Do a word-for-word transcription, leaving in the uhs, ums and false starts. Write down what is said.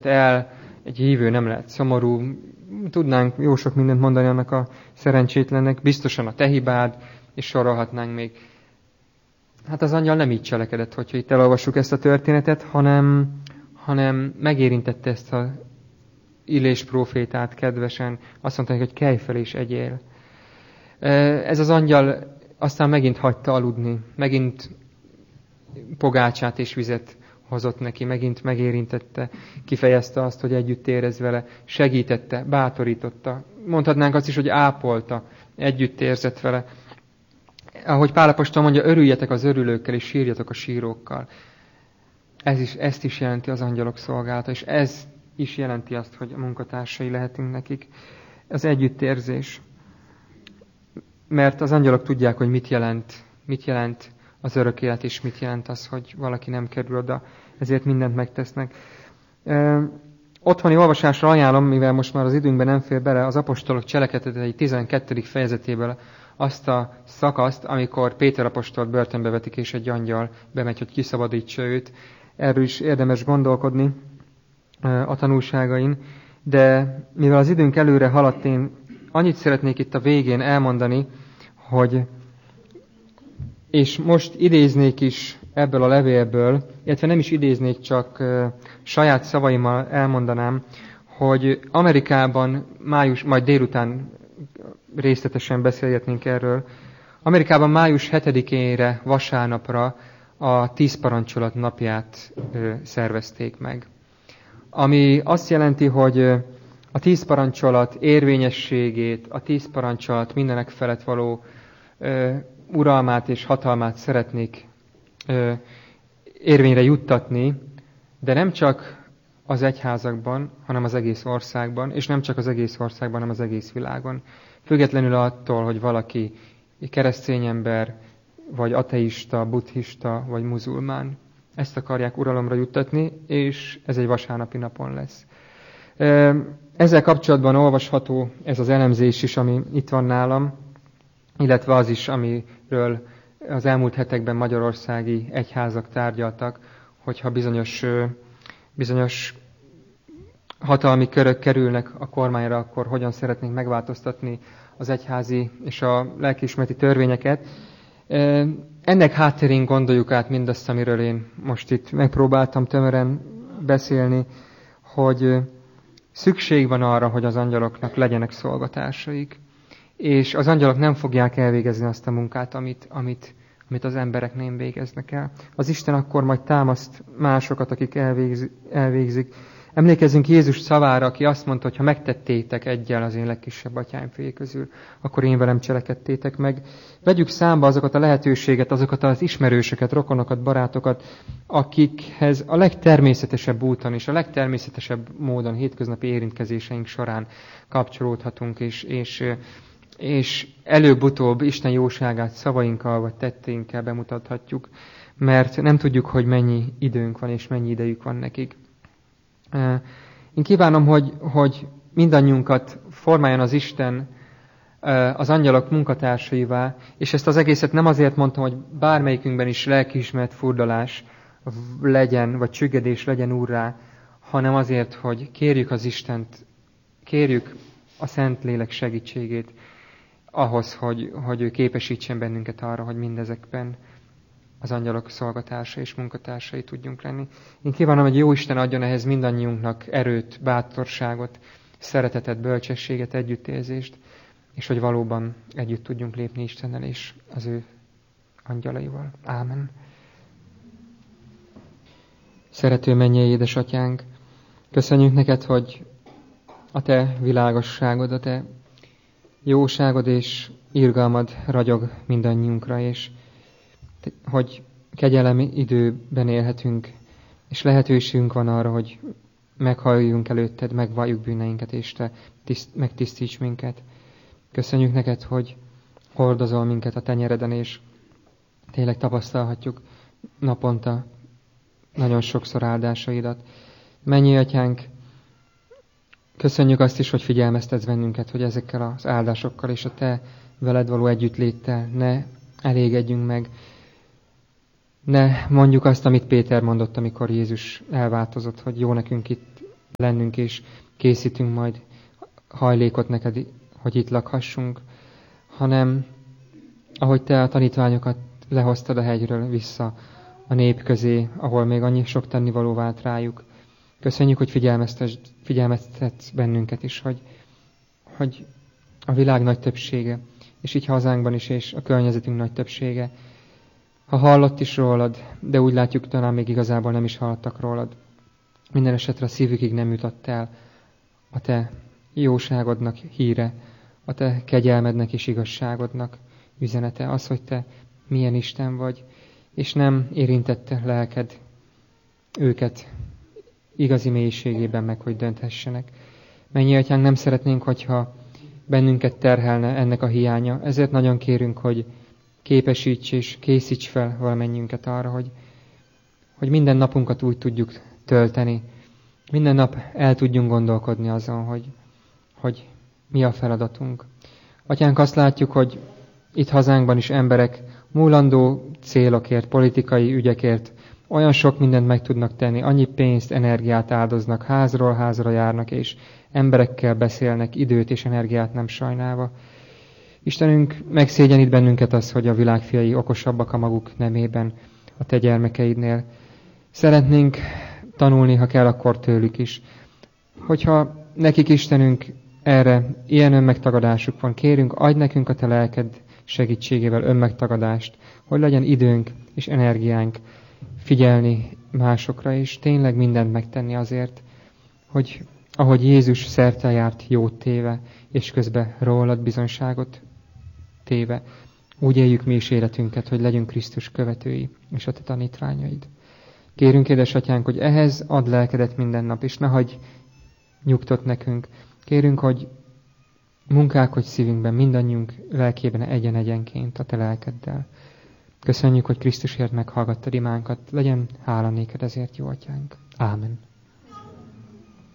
el, egy hívő nem lehet szomorú, tudnánk jó sok mindent mondani annak a szerencsétlennek, biztosan a te hibád, és sorolhatnánk még. Hát az angyal nem így cselekedett, hogyha itt elolvassuk ezt a történetet, hanem, hanem megérintette ezt a Illés prófétát kedvesen, azt mondta, hogy kelj fel és egyél. Ez az angyal aztán megint hagyta aludni, megint pogácsát és vizet hozott neki, megint megérintette, kifejezte azt, hogy együtt érez vele, segítette, bátorította. Mondhatnánk azt is, hogy ápolta, együtt érzett vele. Ahogy Pál apostol mondja, örüljetek az örülőkkel, és sírjatok a sírókkal. Ez is, ezt is jelenti az angyalok szolgálata, és ez is jelenti azt, hogy a munkatársai lehetünk nekik. Az együttérzés. Mert az angyalok tudják, hogy mit jelent, mit jelent az örök élet, és mit jelent az, hogy valaki nem kerül oda, ezért mindent megtesznek. Ö, otthoni olvasásra ajánlom, mivel most már az időnkben nem fér bele, az apostolok cselekedetei tizenkettedik fejezetéből azt a szakaszt, amikor Péter apostolt börtönbe vetik, és egy angyal bemegy, hogy kiszabadítsa őt. Erről is érdemes gondolkodni a tanulságain, de mivel az időnk előre haladt, én annyit szeretnék itt a végén elmondani, hogy és most idéznék is ebből a levélből, illetve nem is idéznék, csak saját szavaimmal elmondanám, hogy Amerikában május, majd délután részletesen beszélgetnénk erről, Amerikában május hetedikére, vasárnapra a tíz parancsolat napját szervezték meg. Ami azt jelenti, hogy a tíz parancsolat érvényességét, a tíz parancsolat mindenek felett való ö, uralmát és hatalmát szeretnék ö, érvényre juttatni, de nem csak az egyházakban, hanem az egész országban, és nem csak az egész országban, hanem az egész világon. Függetlenül attól, hogy valaki keresztény ember, vagy ateista, buddhista, vagy muzulmán. Ezt akarják uralomra juttatni, és ez egy vasárnapi napon lesz. Ezzel kapcsolatban olvasható ez az elemzés is, ami itt van nálam, illetve az is, amiről az elmúlt hetekben magyarországi egyházak tárgyaltak, hogyha bizonyos, bizonyos hatalmi körök kerülnek a kormányra, akkor hogyan szeretnénk megváltoztatni az egyházi és a lelkiismereti törvényeket. Ennek hátterén gondoljuk át mindazt, amiről én most itt megpróbáltam tömören beszélni, hogy szükség van arra, hogy az angyaloknak legyenek szolgatársaik, és az angyalok nem fogják elvégezni azt a munkát, amit, amit, amit az emberek nem végeznek el. Az Isten akkor majd támaszt másokat, akik elvégzi, elvégzik. Emlékezzünk Jézus szavára, aki azt mondta, hogy ha megtettétek eggyel az én legkisebb atyáim fiai közül, akkor én velem cselekedtétek meg. Vegyük számba azokat a lehetőséget, azokat az ismerősöket, rokonokat, barátokat, akikhez a legtermészetesebb úton és a legtermészetesebb módon hétköznapi érintkezéseink során kapcsolódhatunk, és, és, és előbb-utóbb Isten jóságát szavainkkal vagy tetteinkkel bemutathatjuk, mert nem tudjuk, hogy mennyi időnk van és mennyi idejük van nekik. Én kívánom, hogy, hogy mindannyiunkat formáljon az Isten az angyalok munkatársaivá, és ezt az egészet nem azért mondtam, hogy bármelyikünkben is lelkiismeret furdalás legyen, vagy csüggedés legyen úrrá, hanem azért, hogy kérjük az Istent, kérjük a Szentlélek segítségét ahhoz, hogy, hogy ő képesítsen bennünket arra, hogy mindezekben az angyalok szolgatársai és munkatársai tudjunk lenni. Én kívánom, hogy jó Isten adjon ehhez mindannyiunknak erőt, bátorságot, szeretetet, bölcsességet, együttérzést, és hogy valóban együtt tudjunk lépni Istennel és az ő angyalaival. Ámen. Szerető mennyei édesatyánk, köszönjük neked, hogy a te világosságod, a te jóságod és irgalmad ragyog mindannyiunkra, és hogy kegyelem időben élhetünk, és lehetőségünk van arra, hogy meghalljunk előtted, megvalljuk bűneinket, és te tiszt, megtisztíts minket. Köszönjük neked, hogy hordozol minket a tenyereden, és tényleg tapasztalhatjuk naponta nagyon sokszor áldásaidat. Mennyei atyánk, köszönjük azt is, hogy figyelmeztetsz bennünket, hogy ezekkel az áldásokkal és a te veled való együttléttel ne elégedjünk meg. Ne mondjuk azt, amit Péter mondott, amikor Jézus elváltozott, hogy jó nekünk itt lennünk, és készítünk majd hajlékot neked, hogy itt lakhassunk, hanem ahogy te a tanítványokat lehoztad a hegyről vissza a nép közé, ahol még annyi sok tennivaló vált rájuk. Köszönjük, hogy figyelmeztetsz bennünket is, hogy, hogy a világ nagy többsége, és így hazánkban is, és a környezetünk nagy többsége, ha hallott is rólad, de úgy látjuk, talán még igazából nem is hallottak rólad. Minden esetre a szívükig nem jutott el a te jóságodnak híre, a te kegyelmednek és igazságodnak üzenete, az, hogy te milyen Isten vagy, és nem érintette lelked őket igazi mélységében meg, hogy dönthessenek. Mennyi atyánk, nem szeretnénk, hogyha bennünket terhelne ennek a hiánya, ezért nagyon kérünk, hogy képesíts és készíts fel valamennyiünket arra, hogy, hogy minden napunkat úgy tudjuk tölteni, minden nap el tudjunk gondolkodni azon, hogy, hogy mi a feladatunk. Atyánk, azt látjuk, hogy itt hazánkban is emberek múlandó célokért, politikai ügyekért olyan sok mindent meg tudnak tenni, annyi pénzt, energiát áldoznak, házról házra járnak, és emberekkel beszélnek, időt és energiát nem sajnálva. Istenünk, megszégyenít bennünket az, hogy a világ fiai okosabbak a maguk nemében, a te gyermekeidnél. Szeretnénk tanulni, ha kell, akkor tőlük is. Hogyha nekik, Istenünk, erre ilyen önmegtagadásuk van, kérünk, adj nekünk a te lelked segítségével önmegtagadást, hogy legyen időnk és energiánk figyelni másokra, és tényleg mindent megtenni azért, hogy ahogy Jézus szerte járt jót téve, és közben rólad bizonyságot téve, úgy éljük mi is életünket, hogy legyünk Krisztus követői, és a te tanítványaid. Kérünk, édesatyánk, hogy ehhez add lelkedet minden nap, és ne hagyj nyugtot nekünk. Kérünk, hogy munkálkodj szívünkben, mindannyiunk lelkében egyen-egyenként a te lelkeddel. Köszönjük, hogy Krisztusért meghallgattad imánkat. Legyen hála néked ezért, jó atyánk. Ámen.